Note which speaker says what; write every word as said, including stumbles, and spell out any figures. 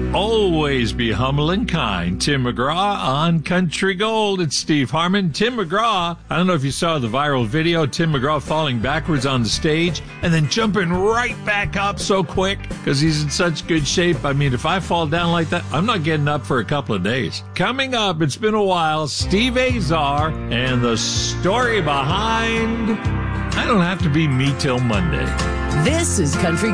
Speaker 1: always be humble and kind. Tim McGraw on Country Gold. It's Steve Harmon. Tim McGraw, I don't know if you saw the viral video, Tim McGraw falling backwards on the stage and then jumping right back up so quick because he's in such good shape. I mean, if I fall down like that, I'm not getting up for a couple of days. Coming up, it's been a while, Steve Azar and the story behind I Don't Have to Be Me Till Monday.
Speaker 2: This is Country